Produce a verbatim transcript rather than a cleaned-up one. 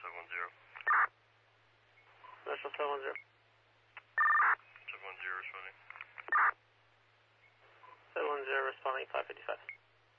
seven one zero. National seven one zero. seven one zero responding. seven one zero responding five fifty-five.